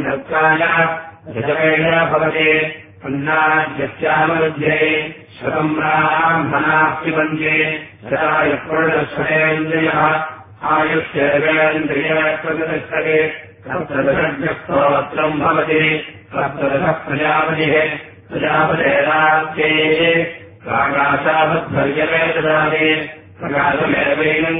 यजमेण भवति अन्नाद्यस्यामरुध्ये शतम् ब्राह्मणाः पिबन्ति पूर्णश्वरेन्द्रियः आयुष्येवेन्द्रिये प्रतिष्ठते सप्तदशस्तोत्रम् भवति सप्तदशः प्रजापतिः प्रजापतेरात्ये प्राकाशावद्भर्यवे ददाति प्रकाशमेवैनम्